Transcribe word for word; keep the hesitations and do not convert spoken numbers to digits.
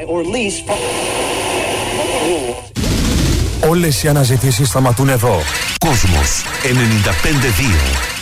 or lease. Όλες οι αναζητήσεις σταματούν εδώ. Κόσμος ενενήντα πέντε δύο.